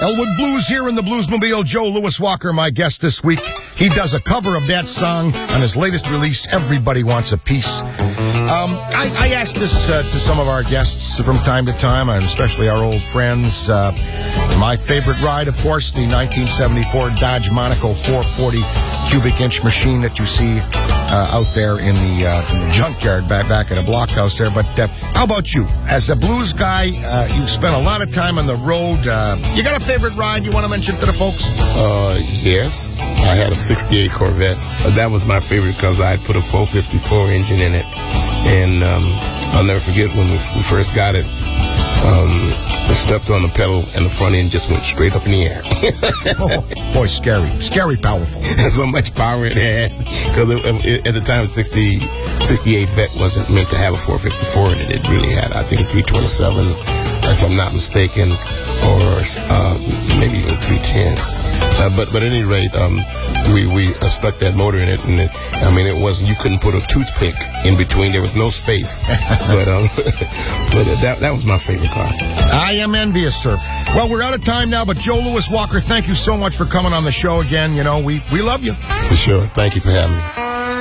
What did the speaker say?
Elwood Blues here in the Bluesmobile. Joe Louis Walker, my guest this week. He does a cover of that song on his latest release, Everybody Wants a Piece. I asked this to some of our guests from time to time, and especially our old friends. My favorite ride, of course, the 1974 Dodge Monaco 440 cubic inch machine that you see out there in the junkyard back at a blockhouse there. But how about you? As a blues guy, you've spent a lot of time on the road. You got a favorite ride you want to mention to the folks? Yes. I had a 68 Corvette. That was my favorite because I had put a 454 engine in it. And I'll never forget when we first got it. I stepped on the pedal and the front end just went straight up in the air. Oh, boy, scary powerful. So much power it had. Because at the time, 68 Vet wasn't meant to have a 454 in it. It really had, I think, a 327, if I'm not mistaken, or maybe even 310. But at any rate, we stuck that motor in it, and it wasn't, you couldn't put a toothpick in between. There was no space. but that was my favorite car. I am envious, sir. Well, we're out of time now, but Joe Louis Walker, thank you so much for coming on the show again. You know, we love you. For sure. Thank you for having me.